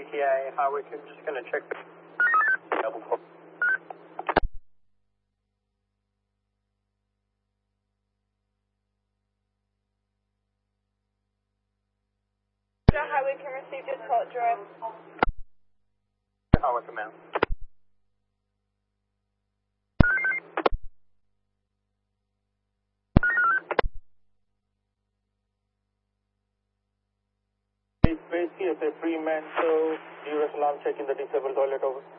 ETA, highway, I'm just going to check the double call. Highway can receive just call it drive. Highway command. Base CSA Fremantle, US alarm check in the disabled toilet over.